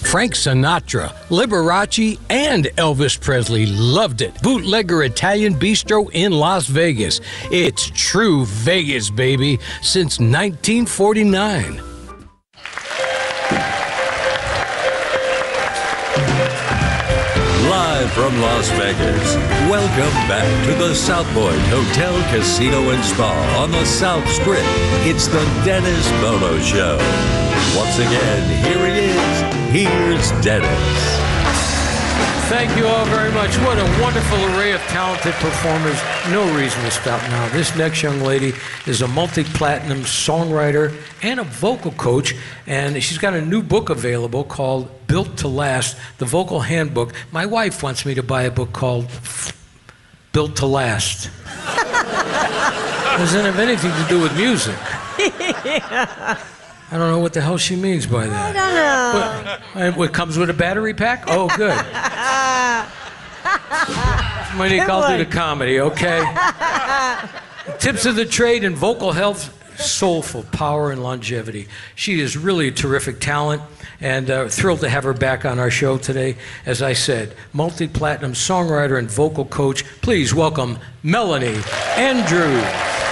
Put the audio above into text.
Frank Sinatra, Liberace, and Elvis Presley loved it. Bootlegger Italian Bistro in Las Vegas. It's true Vegas, baby, since 1949. Live from Las Vegas, welcome back to the South Point Hotel, Casino and Spa on the South Strip. It's the Dennis Bolo Show. Once again, here he is. Here's Dennis. Thank you all very much. What a wonderful array of talented performers. No reason to stop now. This next young lady is a multi-platinum songwriter and a vocal coach, and she's got a new book available called Built to Last, the Vocal Handbook. My wife wants me to buy a book called Built to Last. Doesn't have anything to do with music. I don't know what the hell she means by that. I don't know. What comes with a battery pack? Oh, good. Monique, I'll do the comedy, okay? Tips of the trade in vocal health, soulful power and longevity. She is really a terrific talent, and thrilled to have her back on our show today. As I said, multi-platinum songwriter and vocal coach. Please welcome Melanie Andrews.